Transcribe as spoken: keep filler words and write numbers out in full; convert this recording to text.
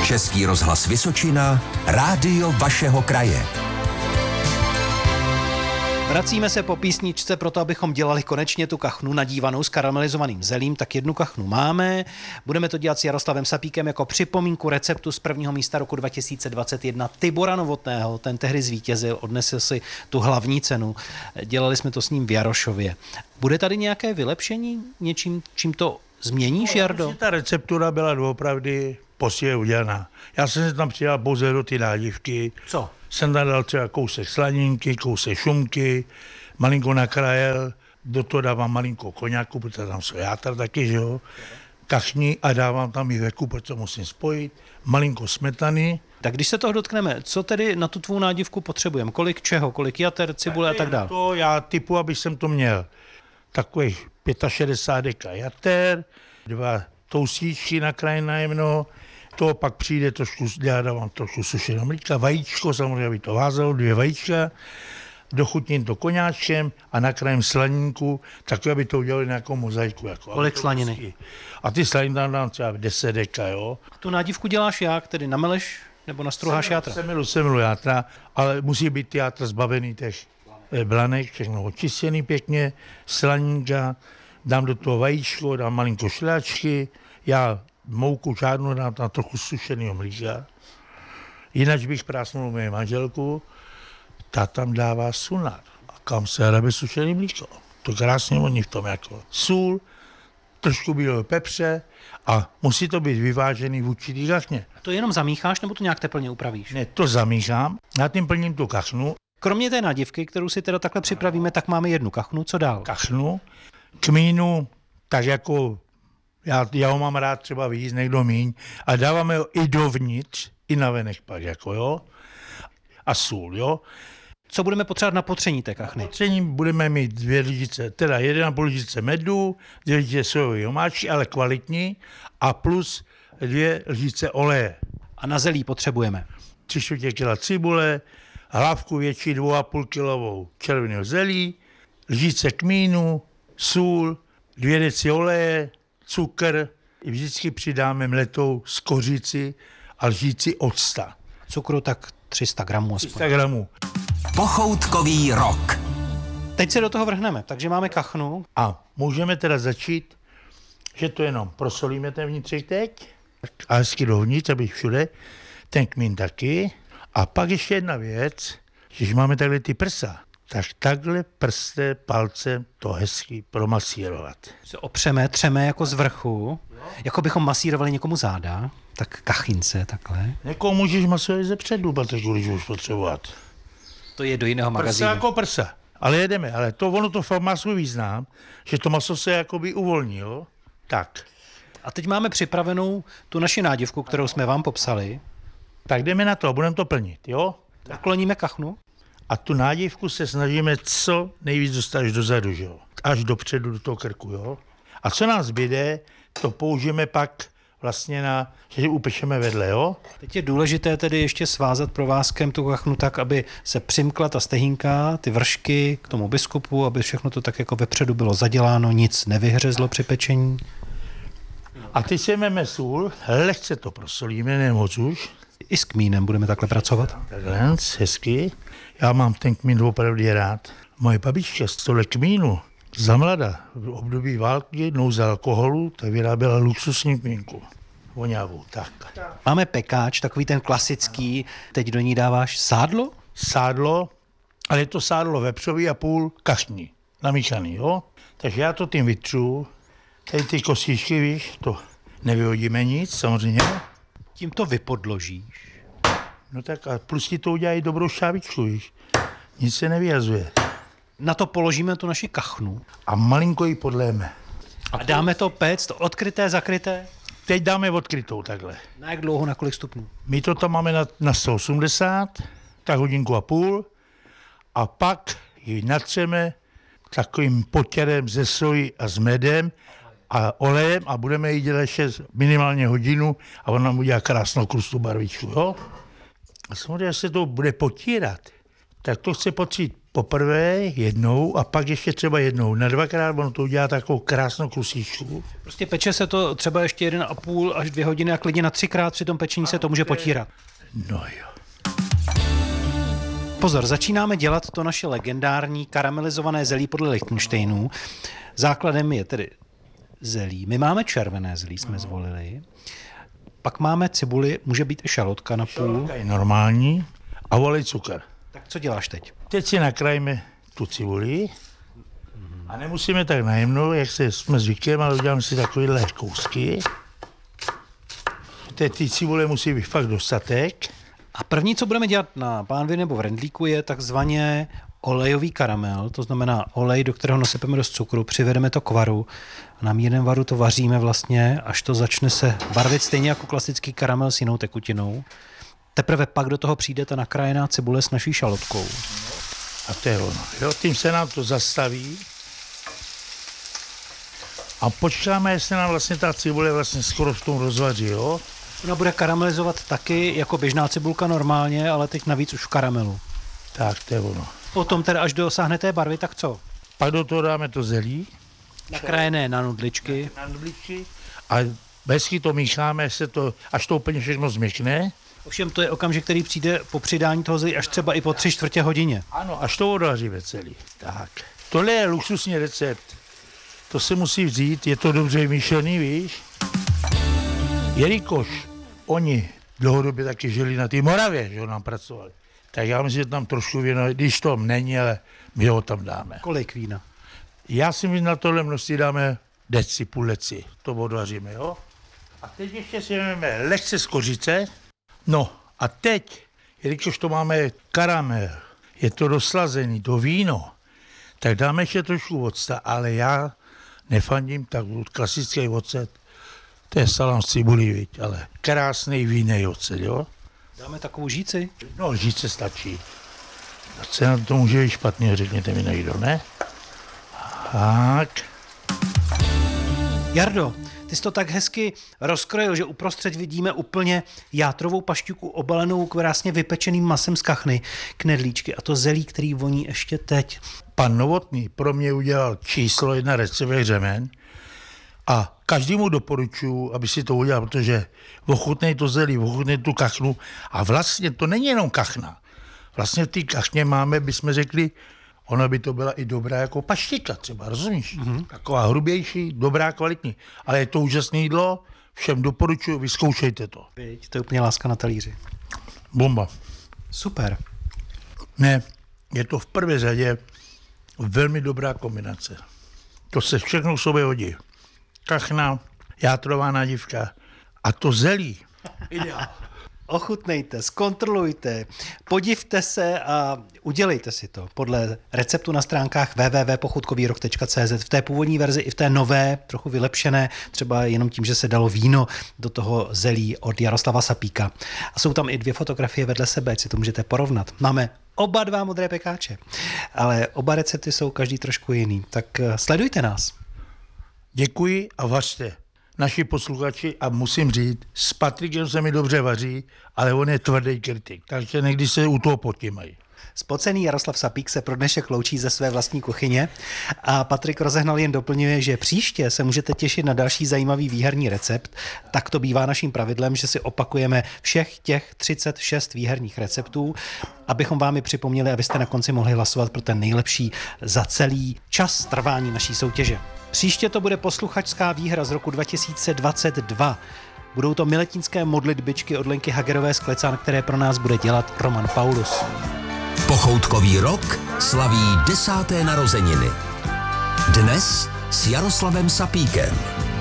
Český rozhlas Vysočina, rádio vašeho kraje. Vracíme se po písničce proto, abychom dělali konečně tu kachnu nadívanou s karamelizovaným zelím, tak jednu kachnu máme. Budeme to dělat s Jaroslavem Sapíkem jako připomínku receptu z prvního místa roku dva tisíce dvacet jedna Tibora Novotného. Ten tehdy zvítězil, odnesl si tu hlavní cenu. Dělali jsme to s ním v Jarošově. Bude tady nějaké vylepšení něčím, čím to změníš, Jardo? No, ta receptura byla doopravdy poctivě udělaná. Já jsem si tam přidal pouze do ty nádivky. Co? Jsem tam dal třeba kousek slaninky, kousek šunky, malinko nakrájel, do toho dávám malinko koněku, protože tam jsou játra taky, že jo, kachni a dávám tam i veku, protože musím spojit, malinko smetany. Tak když se toho dotkneme, co tedy na tu tvou nádivku potřebujeme? Kolik čeho? Kolik jater, cibule a tak dále? To já typu, abych jsem to měl takových šedesát pět deka jater, dva toustíčky nakrájené jemno, to pak přijde trošku, já dávám trošku sušeného mlíka, vajíčko, samozřejmě aby to vázalo, dvě vajíčka, dochutním to koňáčkem a nakrájím slaninku, tak aby to udělali nějakou mozaiku. Jako, kolik slaniny? A ty slaniny tam dám třeba deset deka, jo. Tu nádivku děláš jak? Tedy nameleš nebo nastruháš játra? Semilu, semilu játra, ale musí být ty játra zbavený těch blanek, všechno očištěný pěkně, slaninka, dám do toho vajíčko, dám malinko šlehačky, já mouku žádnou dám tam trochu sušeného mlíka. Jinak bych prásnul mou manželku, ta tam dává sunar. A kam se hrabe sušený mlíko? To krásně oni v tom jako sůl, trošku bílého pepře a musí to být vyvážený v určitý kachně. A to jenom zamícháš nebo to nějak teplně upravíš? Ne, to zamíchám, já tím plním tu kachnu. Kromě té nádivky, kterou si teda takhle připravíme, tak máme jednu kachnu. Co dál? Kachnu, kmínu, tak jako Já, já ho mám rád třeba víc, někdo míň, a dáváme ho i dovnitř, i navenek pak, jako jo, a sůl, jo. Co budeme potřebovat na potření té kachny? Na potření budeme mít dvě lžičky, teda jedna a půl lžičky medu, dvě lžičky sojové omáčky, ale kvalitní, a plus dvě lžičky oleje. A na zelí potřebujeme? Tři čtvrtě kila cibule, hlavku větší dvou a půl kilovou červeného zelí, lžičky kmínu, sůl, dvě deci oleje, cukr, vždycky přidáme mletou z kořici a lžíci octa. Cukru tak tři sta gramů aspoň. tři sta gramů. Pochoutkový rok. Teď se do toho vrhneme, takže máme kachnu. A můžeme teda začít, že to jenom prosolíme ten vnitřek teď a hezky dovnitř, aby všude, ten kmín taky. A pak ještě jedna věc, když máme takhle ty prsa, tak takhle prstem, palcem to hezky promasírovat. Se opřeme, třeme jako z vrchu, jako bychom masírovali někomu záda, tak kachince takhle. Někoho můžeš masírovat ze předu, protože když už potřebovat. To je do jiného magazínu. Prsa jako prsa. Ale jedeme, ale to ono to fakt má svůj význam, že to maso se jakoby uvolní, jo? Tak. A teď máme připravenou tu naši nádivku, kterou jsme vám popsali. Tak jdeme na to, budeme to plnit, jo? Nakloníme kachnu. A tu nádivku se snažíme co nejvíc dostat až dozadu, že jo? Až dopředu do toho krku, jo? A co nám zbyde, to použijeme pak vlastně na, že upečeme vedle, jo? Teď je důležité tedy ještě svázat provázkem tu kachnu tak, aby se přimkla ta stehínka, ty vršky k tomu biskupu, aby všechno to tak jako vepředu bylo zaděláno, nic nevyhřezlo při pečení. A teď si vezmeme sůl, lehce to prosolíme, ne moc už. I s kmínem budeme takhle pracovat. Takhle, hezky. Já mám ten kmín opravdu rád. Moje babička z tohle kmínu za mlada v období války, nouze alkoholu, tak vyráběla luxusní kmínku. Voňavou, tak. Máme pekáč, takový ten klasický. Teď do ní dáváš sádlo? Sádlo, ale je to sádlo vepřový a půl kachní, namíchaný, jo? Takže já to tím vytřu. Tady ty kostičky, víš, to nevyhodíme nic, samozřejmě. Tím to vypodložíš. No tak a plus ti to udělají dobrou šávičku, víš. Nic se nevyjazuje. Na to položíme tu naši kachnu. A malinko ji podléme. A dáme to péct, odkryté, zakryté? Teď dáme odkrytou takhle. Na jak dlouho, na kolik stupňů? My to tam máme na, na sto osmdesát, tak hodinku a půl. A pak ji natřeme takovým potěrem ze soji a s medem a olejem a budeme jí dělat ještě minimálně hodinu a ona nám udělá krásnou krustu barvičku, jo? A samozřejmě, až se to bude potírat, tak to chce potřít poprvé jednou a pak ještě třeba jednou. Na dvakrát ono to udělá takovou krásnou klusíčku. Prostě peče se to třeba ještě jeden a půl až dvě hodiny a klidně na třikrát při tom pečení se to může potírat. No jo. Pozor, začínáme dělat to naše legendární karamelizované zelí podle Lichtenštejnů. Základem je tedy zelí. My máme červené zelí, jsme zvolili. Pak máme cibuli, může být i šalotka na půl. Šalotka je normální a olej cukr. Tak co děláš teď? Teď si nakrájíme tu cibuli a nemusíme tak najemnou, jak se jsme zvyklí, ale uděláme si takovýhle kousky. Teď ty cibule musí být fakt dostatek. A první, co budeme dělat na pánvi nebo v rendlíku, je takzvaně olejový karamel, to znamená olej, do kterého nasypeme dost cukru, přivedeme to k varu a na mírném varu to vaříme vlastně, až to začne se barvit stejně jako klasický karamel s jinou tekutinou. Teprve pak do toho přijde ta nakrájená cibule s naší šalotkou. A to je ono. Jo, tím se nám to zastaví a počkáme, jestli nám vlastně ta cibule vlastně skoro v tom rozvaří, jo. Ona bude karamelizovat taky jako běžná cibulka normálně, ale teď navíc už v karamelu. Tak, to je ono. Potom teda, až dosáhne té barvy, tak co? Pak do toho dáme to zelí. Nakrájené na nudličky. Na nudličky. A hezky to mícháme, se to, až to úplně všechno změkne. Ovšem to je okamžik, který přijde po přidání toho zelí až třeba i po tři čtvrtě hodině. Ano, až to odvaříme celý. Tak. Tohle je luxusní recept. To se musí vzít, je to dobře vymýšlený, víš? Jelikož oni dlouhodobě taky žili na té Moravě, že nám pracovali, tak já myslím, že tam trošku víno, když to není, ale my ho tam dáme. Kolik vína? Já si myslím, na tohle množství dáme deci, půl deci, to odvaříme, jo? A teď ještě si vezmeme lehce z kořice. No a teď, jelikož to máme karamel, je to doslazený, to víno, tak dáme ještě trošku octa, ale já nefandím tak klasický ocet. To je salám z cibulí, viď, ale krásný vínej ocet, jo? Dáme takovou žíci? No, žíce stačí. Co na to může být špatně, řekněte mi někdo, ne? Tak. Jardo, ty jsi to tak hezky rozkrojil, že uprostřed vidíme úplně játrovou pašťuku obalenou krásně vypečeným masem z kachny, knedlíčky a to zelí, který voní ještě teď. Pan Novotný pro mě udělal číslo jedna recept řemen a každému doporučuji, aby si to udělal, protože ochutnej to zelí, ochutnej tu kachnu a vlastně to není jenom kachna. Vlastně v té kachně máme, bychom řekli, ona by to byla i dobrá jako paštika třeba, rozumíš? Mm-hmm. Taková hrubější, dobrá, kvalitní. Ale je to úžasné jídlo, všem doporučuji, vyzkoušejte to. Víď, to je úplně láska na talíři. Bomba. Super. Ne, je to v prvé řadě velmi dobrá kombinace. To se všechno v sobě hodí. Kachna, játrová nádivka a to zelí. Ideál. Ochutnejte, zkontrolujte, podivte se a udělejte si to podle receptu na stránkách w w w tečka pochutkovýrok tečka c z v té původní verzi i v té nové, trochu vylepšené, třeba jenom tím, že se dalo víno do toho zelí od Jaroslava Sapíka. A jsou tam i dvě fotografie vedle sebe, si to můžete porovnat. Máme oba dva modré pekáče, ale oba recepty jsou každý trošku jiný, tak sledujte nás. Děkuji a vařte. Naši posluchači, a musím říct, s Patrikem se mi dobře vaří, ale on je tvrdý kritik, takže někdy se u toho potímají. Spocený Jaroslav Sapík se pro dnešek loučí ze své vlastní kuchyně a Patrik Rozehnal jen doplňuje, že příště se můžete těšit na další zajímavý výherní recept. Tak to bývá naším pravidlem, že si opakujeme všech těch třicet šest výherních receptů, abychom vám je připomněli, abyste na konci mohli hlasovat pro ten nejlepší za celý čas trvání naší soutěže. Příště to bude posluchačská výhra z roku dva tisíce dvacet dva. Budou to miletínské modlitbičky od Lenky Hagerové z Klecan, které pro nás bude dělat Roman Paulus. Pochoutkový rok slaví desáté narozeniny. Dnes s Jaroslavem Sapíkem.